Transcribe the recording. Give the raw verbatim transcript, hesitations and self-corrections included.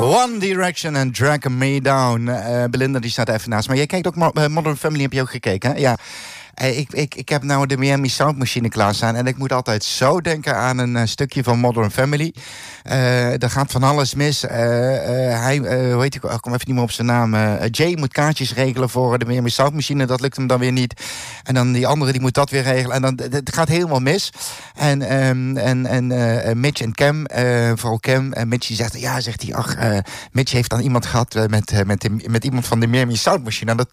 One Direction en Drag Me Down. Uh, Belinda die staat even naast. Maar jij kijkt ook Mo- uh, Modern Family, heb je ook gekeken, hè? Ja. Uh, ik, ik, ik heb nou de Miami Sound Machine klaarstaan. En ik moet altijd zo denken aan een uh, stukje van Modern Family. Uh, er gaat van alles mis. Uh, uh, hij, uh, hoe heet ik, ik kom even niet meer op zijn naam. Uh, Jay moet kaartjes regelen voor de Miami Sound Machine. Dat lukt hem dan weer niet. En dan die andere die moet dat weer regelen. En dan het gaat helemaal mis. En, um, en, en uh, Mitch en Cam, uh, vooral Cam. En Mitch die zegt, ja, zegt hij, ach, uh, Mitch heeft dan iemand gehad uh, met, uh, met, de, met iemand van de Miami Sound Machine. En dat